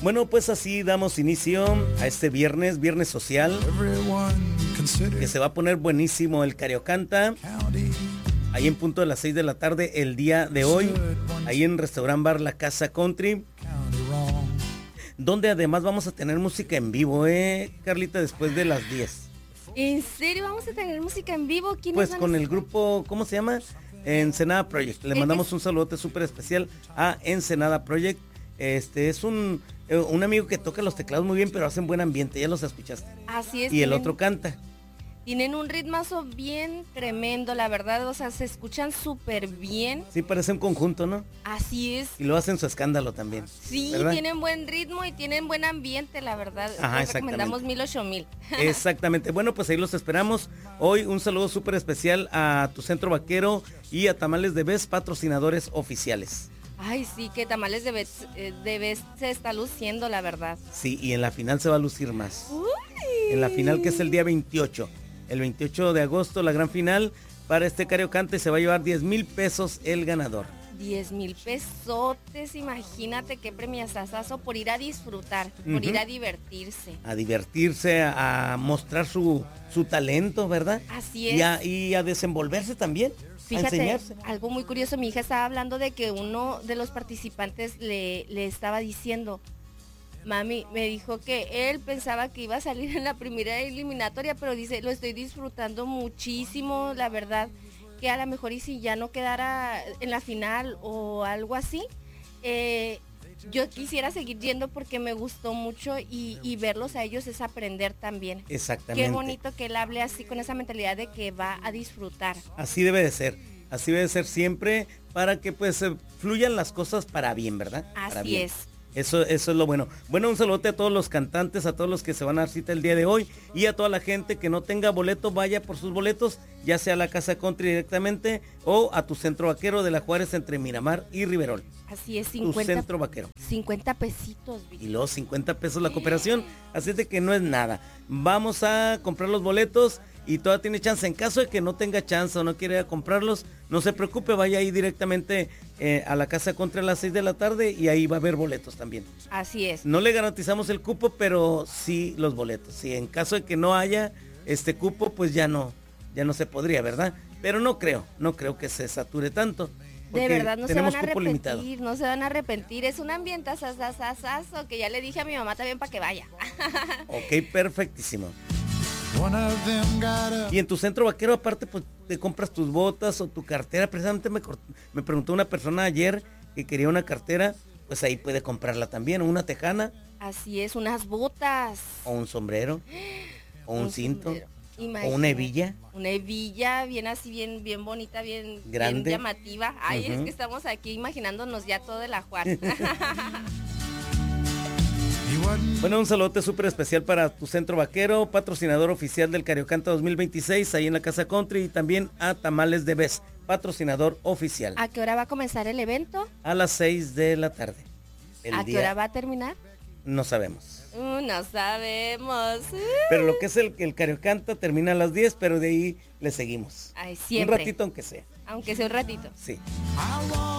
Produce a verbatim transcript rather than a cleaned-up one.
Bueno, pues así damos inicio a este viernes, viernes social, que se va a poner buenísimo el Cariocanta, ahí en punto de las seis de la tarde el día de hoy, ahí en Restaurant Bar La Casa Country, donde además vamos a tener música en vivo, ¿eh, Carlita? Después de las diez. ¿En serio vamos a tener música en vivo? ¿Quiénes Pues van con a el estar? grupo, ¿cómo se llama? Ensenada Project. Le mandamos un saludote súper especial a Ensenada Project. Este es un, eh, un amigo que toca los teclados muy bien, pero hacen buen ambiente, ya los escuchaste. Así es. Y el tienen- otro canta. Tienen un ritmazo bien tremendo, la verdad, o sea, se escuchan súper bien. Sí, parece un conjunto, ¿no? Así es. Y lo hacen su escándalo también. Sí, ¿verdad? tienen buen ritmo y tienen buen ambiente, la verdad. Ajá, Les recomendamos mil ocho mil. Exactamente. Bueno, pues ahí los esperamos. Hoy un saludo súper especial a tu Centro Vaquero y a Tamales de Best, patrocinadores oficiales. Ay, sí, que Tamales de Best, eh, de Best se está luciendo, la verdad. Sí, y en la final se va a lucir más. Uy. En la final, que es el día veintiocho. El veintiocho de agosto, la gran final para este Cariocante, se va a llevar diez mil pesos el ganador. diez mil pesotes, imagínate qué premiazazazo por ir a disfrutar, por Ujú. ir a divertirse. A divertirse, a, a mostrar su, su talento, ¿verdad? Así es. Y a, y a desenvolverse también, a Fíjate, enseñarse. algo muy curioso, mi hija estaba hablando de que uno de los participantes le, le estaba diciendo, mami, me dijo que él pensaba que iba a salir en la primera eliminatoria, pero dice, lo estoy disfrutando muchísimo, la verdad, que a lo mejor y si ya no quedara en la final o algo así, eh, yo quisiera seguir yendo porque me gustó mucho y, y verlos a ellos es aprender también. Exactamente. Qué bonito que él hable así con esa mentalidad de que va a disfrutar. Así debe de ser. Así debe de ser siempre para que pues eh, fluyan las cosas para bien, ¿verdad? Para Así bien. es. Eso, eso es lo bueno. Bueno, un saludote a todos los cantantes, a todos los que se van a dar cita el día de hoy y a toda la gente que no tenga boleto, vaya por sus boletos, ya sea a la Casa Country directamente o a tu Centro Vaquero de la Juárez entre Miramar y Riverol. Así es, Tu cincuenta, Centro Vaquero. cincuenta pesitos. Y luego cincuenta pesos la cooperación, así es de que no es nada. Vamos a comprar los boletos y todavía tiene chance. En caso de que no tenga chance o no quiera ir a comprarlos, no se preocupe, vaya ahí directamente eh, a la Casa Country a las seis de la tarde y ahí va a haber boletos también. Así es. No le garantizamos el cupo, pero sí los boletos. Si en caso de que no haya este cupo, pues ya no, ya no se podría, ¿verdad? Pero no creo, no creo que se sature tanto. De porque verdad, no se tenemos van a cupo limitado. arrepentir, no se van a arrepentir. Es un ambiente asasasasazo que ya le dije a mi mamá también para que vaya. Ok, perfectísimo. Y en tu Centro Vaquero, aparte, pues te compras tus botas o tu cartera. Precisamente me, cort- me preguntó una persona ayer que quería una cartera, pues ahí puede comprarla también, o una tejana, Así es, unas botas. o un sombrero, o un, cinto, sombrero. o una Imagínate. hebilla. Una hebilla bien así, bien, bien bonita, bien, Grande. bien llamativa. Ay, es Ujú. que estamos aquí imaginándonos ya todo de la Juárez. Bueno, un saludote súper especial para tu Centro Vaquero, patrocinador oficial del Cariocanta dos mil veintiséis, ahí en la Casa Country, y también a Tamales de Best, patrocinador oficial, ¿A qué hora va a comenzar el evento? a las seis de la tarde. El ¿A qué día hora va a terminar? no sabemos. Uh, no sabemos. Uh. Pero lo que es el, el Cariocanta termina a las diez, pero de ahí le seguimos. Ay, siempre. Un ratito aunque sea. Aunque sea un ratito. Sí.